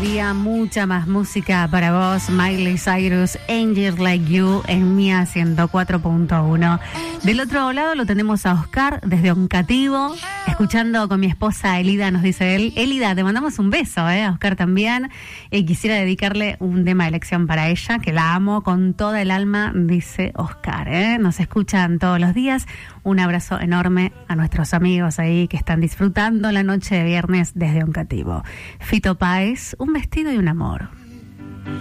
día, mucha más música para vos. Miley Cyrus, Angels Like You en Mía 104.1. Del otro lado lo tenemos a Oscar desde Oncativo, escuchando con mi esposa Elida, nos dice él. Elida, te mandamos un beso, a Oscar también. Quisiera dedicarle un tema de elección para ella, que la amo con toda el alma, dice Oscar. Nos escuchan todos los días. Un abrazo enorme a nuestros amigos ahí que están disfrutando la noche de viernes desde Oncativo. Fito Páez, Un vestido y un amor.